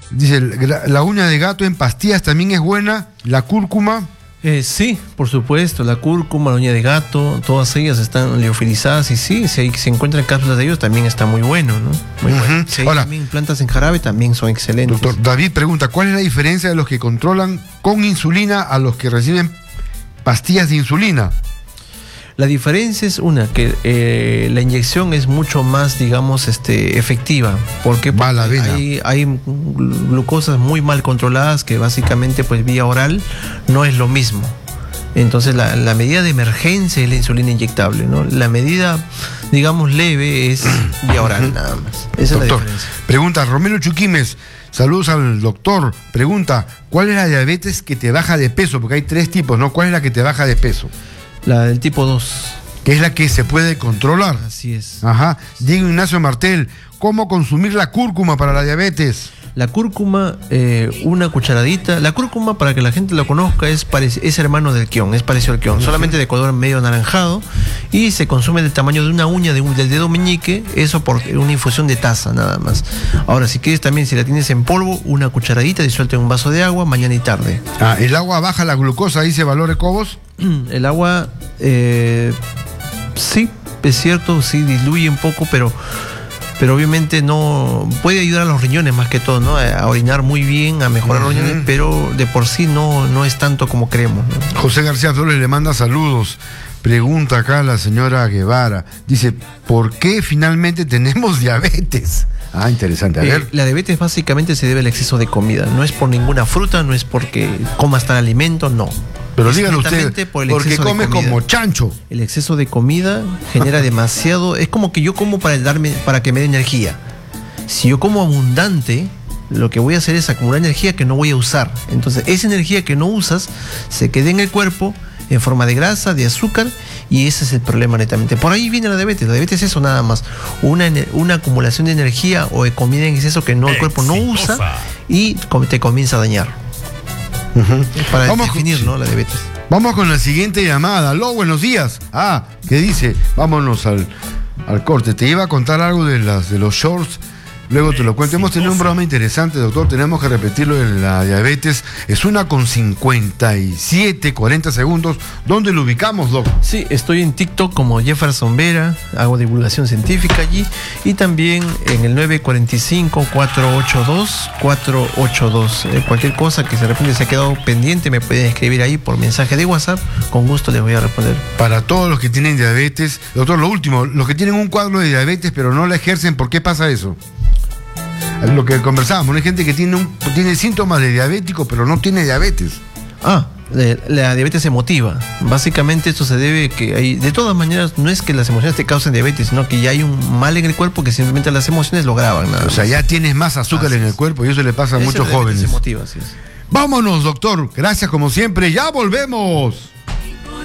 Dice, la uña de gato en pastillas también es buena, la cúrcuma. Sí, por supuesto, la cúrcuma, la uña de gato, todas ellas están liofilizadas y sí, si se encuentran cápsulas de ellos también está muy bueno, ¿no? Muy bueno. Si hay también plantas en jarabe también son excelentes. Doctor David pregunta, ¿cuál es la diferencia de los que controlan con insulina a los que reciben pastillas de insulina? La diferencia es que la inyección es mucho más, digamos, efectiva. Porque hay glucosas muy mal controladas que básicamente, pues, vía oral no es lo mismo. Entonces, la medida de emergencia es la insulina inyectable, ¿no? La medida, digamos, leve es vía oral, nada más. Esa es la diferencia. Pregunta Romero Chuquimes. Saludos al doctor. Pregunta, ¿cuál es la diabetes que te baja de peso? Porque hay 3 tipos, ¿no? ¿Cuál es la que te baja de peso? La del tipo 2. Que es la que se puede controlar. Así es. Ajá. Diego Ignacio Martel, ¿cómo consumir la cúrcuma para la diabetes? La cúrcuma, una cucharadita. La cúrcuma, para que la gente lo conozca, es hermano del quión, es parecido al quión, solamente de color medio anaranjado, y se consume del tamaño de una uña del dedo meñique, eso por una infusión de taza, nada más. Ahora, si quieres también, si la tienes en polvo, una cucharadita, disuelta en un vaso de agua, mañana y tarde. ¿El agua baja la glucosa, dice Valore Cobos? El agua, sí, es cierto, sí diluye un poco, pero obviamente no puede ayudar a los riñones más que todo, ¿no? A orinar muy bien, a mejorar los riñones, pero de por sí no es tanto como creemos, ¿no? José García Flores le manda saludos. Pregunta acá la señora Guevara. Dice, ¿por qué finalmente tenemos diabetes? Ah, interesante. A ver. La diabetes básicamente se debe al exceso de comida. No es por ninguna fruta, no es porque comas tal alimento, no. Pero díganlo usted, porque come como chancho. El exceso de comida genera demasiado. Es como que yo como para que me dé energía. Si yo como abundante, lo que voy a hacer es acumular energía que no voy a usar. Entonces, esa energía que no usas se queda en el cuerpo en forma de grasa, de azúcar, y ese es el problema netamente. Por ahí viene la diabetes. La diabetes es eso nada más. Una acumulación de energía o de comida en exceso que el cuerpo no usa y te comienza a dañar. Para definir, ¿no? La diabetes. Vamos con la siguiente llamada. Aló, buenos días. ¿Qué dice? Vámonos al corte. Te iba a contar algo de los shorts. Luego te lo cuento. Hemos tenido un programa interesante, doctor. Tenemos que repetirlo en la diabetes. Es 1:57, 40 segundos. ¿Dónde lo ubicamos, doc? Sí, estoy en TikTok como Jefferson Vera. Hago divulgación científica allí. Y también en el 945-482-482. Cualquier cosa que de repente se ha quedado pendiente, me pueden escribir ahí por mensaje de WhatsApp. Con gusto les voy a responder. Para todos los que tienen diabetes. Doctor, lo último. Los que tienen un cuadro de diabetes pero no la ejercen, ¿por qué pasa eso? Lo que conversábamos, hay gente que tiene síntomas de diabético, pero no tiene diabetes. La diabetes emotiva. Básicamente esto se debe que de todas maneras, no es que las emociones te causen diabetes, sino que ya hay un mal en el cuerpo que simplemente las emociones lo graban. O sea, ya tienes más azúcar en el cuerpo y eso le pasa a muchos jóvenes. Emotiva, así es. Vámonos, doctor. Gracias como siempre. Ya volvemos.